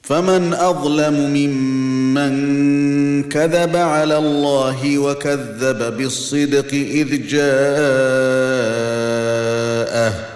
فمن أظلم ممن كذب على الله وكذب بالصدق إذ جاءه